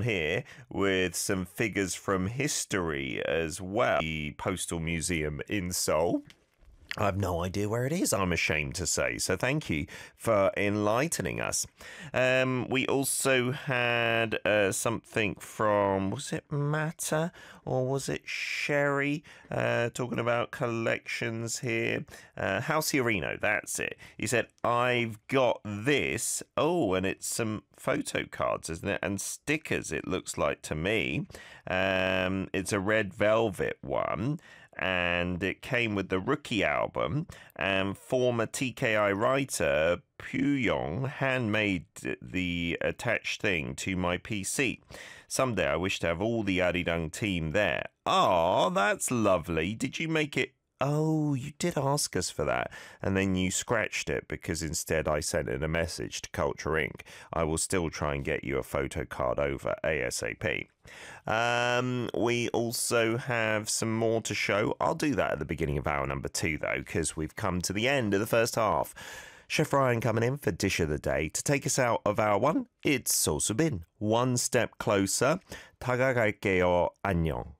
here with some figures from history as well. The Postal Museum in Seoul. I have no idea where it is, I'm ashamed to say. So thank you for enlightening us. We also had something from, was it Matta or was it Sherry? Talking about collections here. Halciorino, that's it. He said, I've got this. Oh, and it's some photo cards, isn't it? And stickers, it looks like to me. It's a red velvet one. And it came with the Rookie album, and former TKI writer Poo-young handmade the attached thing to my PC. Someday I wish to have all the Arirang team there. Ah, that's lovely. Did you make it? Oh, you did ask us for that, and then you scratched it because instead I sent in a message to Culture Inc. I will still try and get you a photo card over ASAP. We also have some more to show. I'll do that at the beginning of hour number 2, though, because we've come to the end of the first half. Chef Ryan coming in for Dish of the Day. To take us out of hour 1, it's So Subin. One step closer. 다가갈게요. 안녕.